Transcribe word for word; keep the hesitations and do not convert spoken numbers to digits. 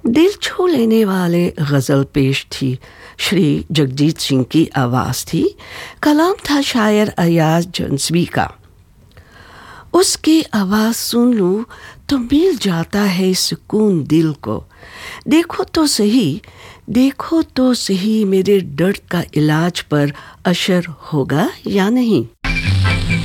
दिल छू लेने वाले गज़ल पेश थी, श्री जगजीत सिंह की आवाज़ थी, कलाम था शायर अयाज जंसवी का। उसकी आवाज़ सुन लूँ तो मिल जाता है सुकून दिल को। देखो तो सही, देखो तो सही मेरे दर्द का इलाज पर असर होगा या नहीं।